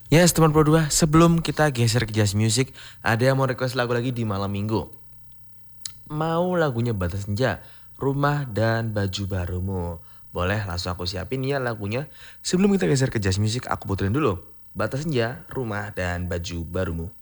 Yes teman Pro 2, sebelum kita geser ke jazz music, ada yang mau request lagu lagi di malam minggu. Mau lagunya Batas Senja, Rumah dan Baju Barumu. Boleh langsung aku siapin ya lagunya. Sebelum kita geser ke jazz music, aku puterin dulu. Batas Senja, Rumah dan Baju Barumu.